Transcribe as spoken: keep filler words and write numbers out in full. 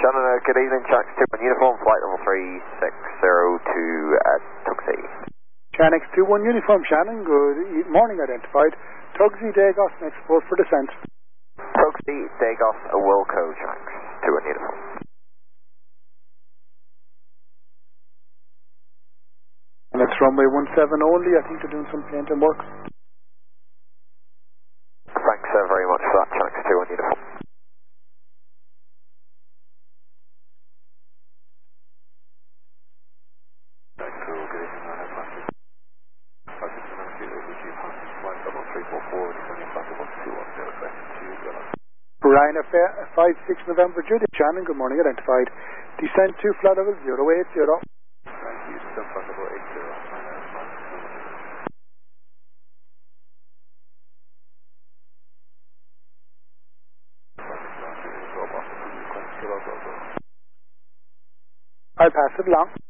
Shannon, uh, good evening, Channel X two one Uniform, flight level three six zero two at Tuxie. Channel X two one Uniform, Shannon, good e- morning, identified. Tuxie Dagos, next port for descent. Tuxie Dagos, Wilco, Channel X two one Uniform. And it's runway one seven only, I think they're doing some painting work. Thanks uh, very much for that, Channel X two one Uniform. Ryanair five six November, Judy Shannon, good morning, identified. Descent to flight level zero eight zero. Thank you, still flight level eight zero. I'll pass it along.